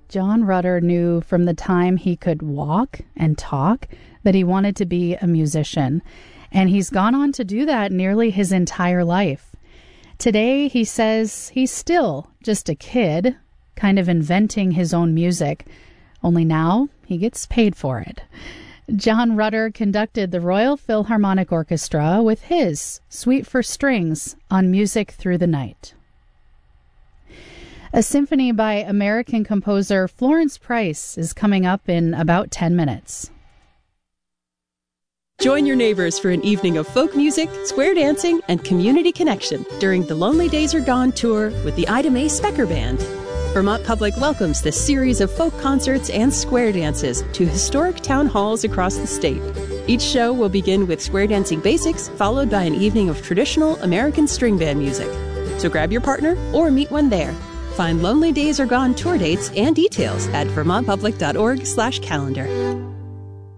John Rutter knew from the time he could walk and talk that he wanted to be a musician, and he's gone on to do that nearly his entire life. Today, he says he's still just a kid, kind of inventing his own music, only now he gets paid for it. John Rutter conducted the Royal Philharmonic Orchestra with his Suite for Strings on Music Through the Night. A symphony by American composer Florence Price is coming up in about 10 minutes. Join your neighbors for an evening of folk music, square dancing, and community connection during the Lonely Days Are Gone tour with the Ida Mae Specker Band. Vermont Public welcomes this series of folk concerts and square dances to historic town halls across the state. Each show will begin with square dancing basics, followed by an evening of traditional American string band music. So grab your partner or meet one there. Find Lonely Days Are Gone tour dates and details at vermontpublic.org/calendar.